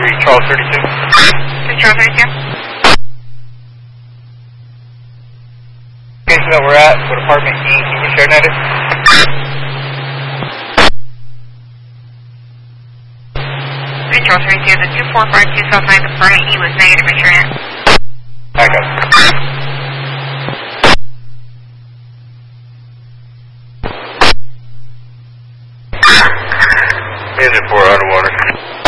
Charles 32. 3 Charles 32. Location that we're at, what apartment E, can you share net it? Charles 32, the 2452 South Line, the apartment E was negative, make sure net. I got it. Engine 4 underwater.